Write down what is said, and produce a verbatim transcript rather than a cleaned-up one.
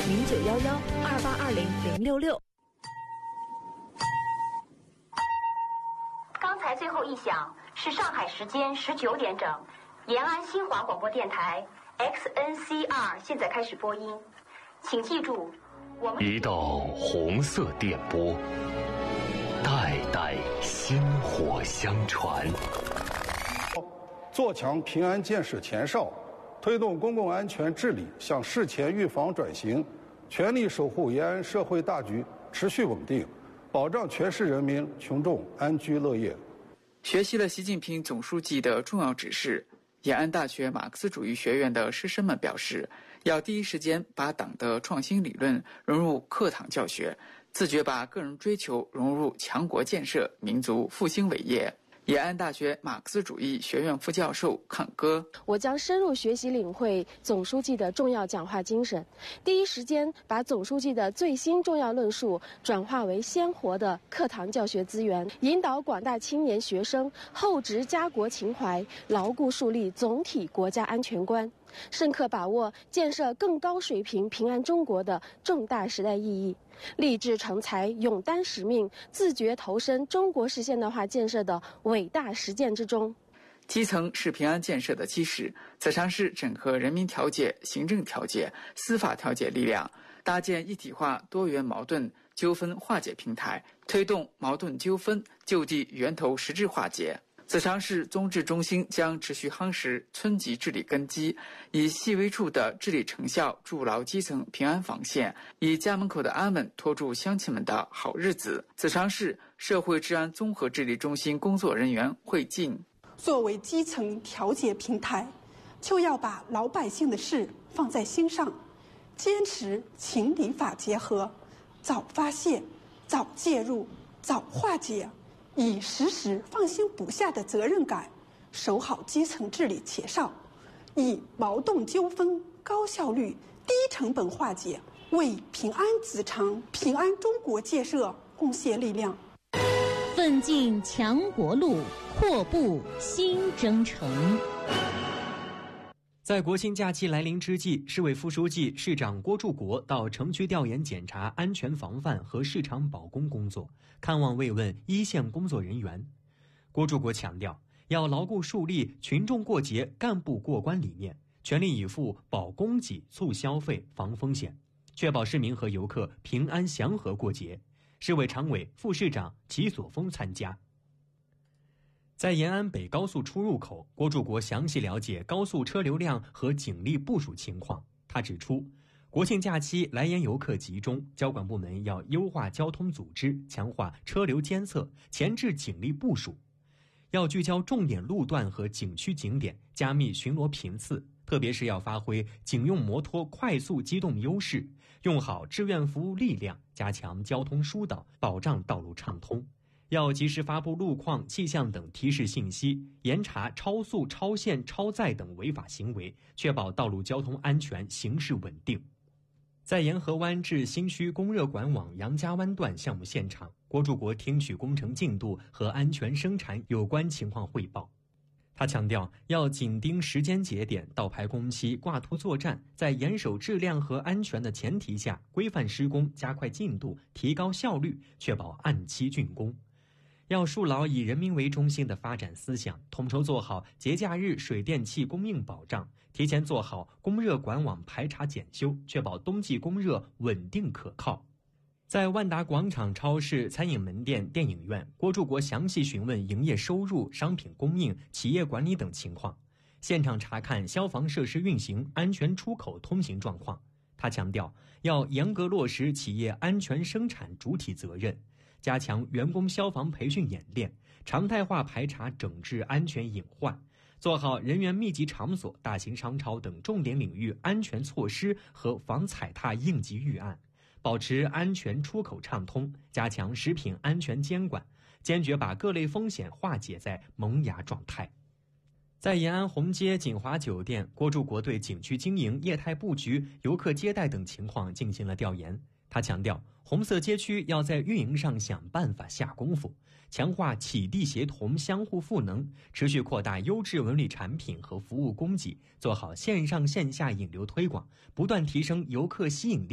零九幺幺二八二零零六六。 刚才最后一响是上海时间十九点整，延安新华广播电台 X N C R 现在开始播音，请记住，我们一道红色电波，代代薪火相传。 做强平安建设前哨，推动公共安全治理向事前预防转型，全力守护延安社会大局持续稳定，保障全市人民群众安居乐业。 学习了习近平总书记的重要指示，延安大学马克思主义学院的师生们表示，要第一时间把党的创新理论融入课堂教学，自觉把个人追求融入强国建设、民族复兴伟业。延安大学马克思主义学院副教授康歌： 我将深入学习领会总书记的重要讲话精神，第一时间把总书记的最新重要论述转化为鲜活的课堂教学资源，引导广大青年学生厚植家国情怀，牢固树立总体国家安全观，深刻把握建设更高水平平安中国的重大时代意义，立志成才，勇担使命，自觉投身中国式现代化建设的伟大实践之中。 基层是平安建设的基石，此尝试整合人民调解、行政调解、司法调解力量，搭建一体化多元矛盾纠纷化解平台，推动矛盾纠纷就地源头实质化解。此尝试综治中心将持续夯实村级治理根基，以细微处的治理成效筑牢基层平安防线，以家门口的安稳托住乡亲们的好日子。此尝试社会治安综合治理中心工作人员会进。 作为基层调解平台，就要把老百姓的事放在心上，坚持情理法结合，早发现、早介入、早化解，以时时放心不下的责任感，守好基层治理前哨，以矛盾纠纷高效率、低成本化解，为平安子长、平安中国建设贡献力量。 奋进强国路，阔步新征程。 在国庆假期来临之际，市委副书记、市长郭柱国到城区调研检查安全防范和市场保供工作，看望慰问一线工作人员。郭柱国强调，要牢固树立群众过节、干部过关理念，全力以赴保供给、促消费、防风险，确保市民和游客平安祥和过节。市委常委、副市长齐所峰参加。在延安北高速出入口，郭柱国详细了解高速车流量和警力部署情况。他指出，国庆假期来延游客集中，交管部门要优化交通组织，强化车流监测，前置警力部署，要聚焦重点路段和景区景点，加密巡逻频次，特别是要发挥警用摩托快速机动优势，用好志愿服务力量，加强交通疏导，保障道路畅通。要及时发布路况、气象等提示信息，严查超速、超限、超载等违法行为，确保道路交通安全、形势稳定。在沿河湾至新区供热管网杨家湾段项目现场，郭柱国听取工程进度和安全生产有关情况汇报。他强调，要紧盯时间节点，倒排工期，挂图作战，在严守质量和安全的前提下，规范施工，加快进度，提高效率，确保按期竣工。要树牢以人民为中心的发展思想，统筹做好节假日水电气供应保障，提前做好供热管网排查检修，确保冬季供热稳定可靠。在万达广场超市、餐饮门店、电影院，郭柱国详细询问营业收入、商品供应、企业管理等情况，现场查看消防设施运行、安全出口通行状况。他强调，要严格落实企业安全生产主体责任，加强员工消防培训演练，常态化排查整治安全隐患，做好人员密集场所、大型商超等重点领域安全措施和防踩踏应急预案，保持安全出口畅通，加强食品安全监管，坚决把各类风险化解在萌芽状态。在延安红街锦华酒店，郭柱国对景区经营、业态布局、游客接待等情况进行了调研。他强调，红色街区要在运营上想办法下功夫，强化企地协同、相互赋能，持续扩大优质文旅产品和服务供给，做好线上线下引流推广，不断提升游客吸引力。